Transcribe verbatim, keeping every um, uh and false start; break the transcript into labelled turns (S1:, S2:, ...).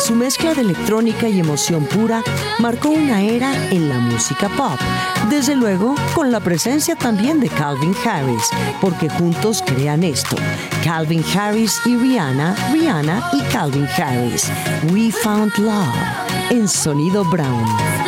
S1: Su mezcla de electrónica y emoción pura marcó una era en la música pop, desde luego con la presencia también de Calvin Harris, porque juntos crean esto: Calvin Harris y Rihanna, Rihanna y Calvin Harris. We Found Love en Sonido Brown.